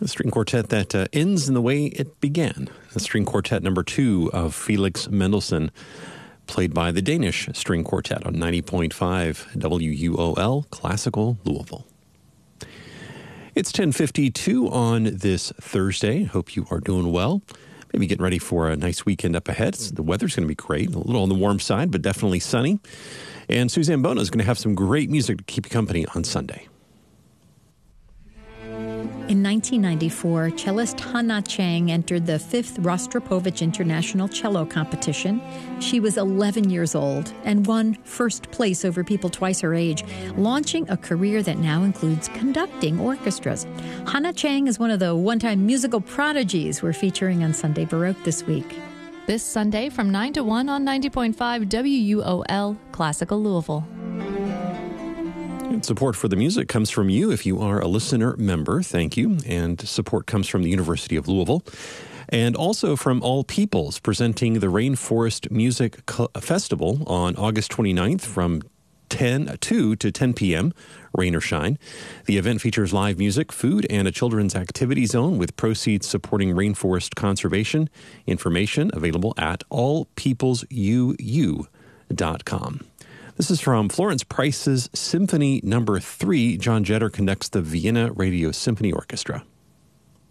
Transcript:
The string quartet that ends in the way it began. The string quartet number 2 of Felix Mendelssohn, played by the Danish String Quartet on 90.5 WUOL Classical Louisville. It's 10:52 on this Thursday. Hope you are doing well. Maybe getting ready for a nice weekend up ahead. The weather's going to be great. A little on the warm side, but definitely sunny. And Suzanne Bona is going to have some great music to keep you company on Sunday. In 1994, cellist Hannah Chang entered the 5th Rostropovich International Cello Competition. She was 11 years old and won first place over people twice her age, launching a career that now includes conducting orchestras. Hannah Chang is one of the one-time musical prodigies we're featuring on Sunday Baroque this week. This Sunday from 9 to 1 on 90.5 WUOL Classical Louisville. And support for the music comes from you if you are a listener member. Thank you. And support comes from the University of Louisville. And also from All Peoples, presenting the Rainforest Music Festival on August 29th from 2 to 10 p.m., rain or shine. The event features live music, food, and a children's activity zone with proceeds supporting rainforest conservation. Information available at allpeoplesuu.com. This is from Florence Price's Symphony No. 3. John Jetter conducts the Vienna Radio Symphony Orchestra.